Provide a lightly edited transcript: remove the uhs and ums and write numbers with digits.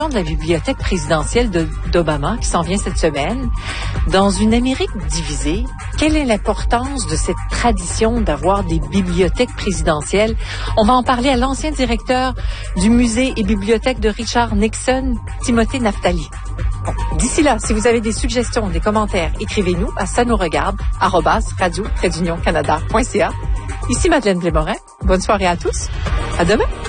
de la bibliothèque présidentielle d'Obama qui s'en vient cette semaine. Dans une Amérique divisée, quelle est l'importance de cette tradition d'avoir des bibliothèques présidentielles? On va en parler à l'ancien directeur du musée et bibliothèque de Richard Nixon, Timothée Naftali. Bon, d'ici là, si vous avez des suggestions, des commentaires, écrivez-nous à ça nous regarde @radio-canada.ca. Ici Madeleine Blais-Morin. Bonne soirée à tous. À demain.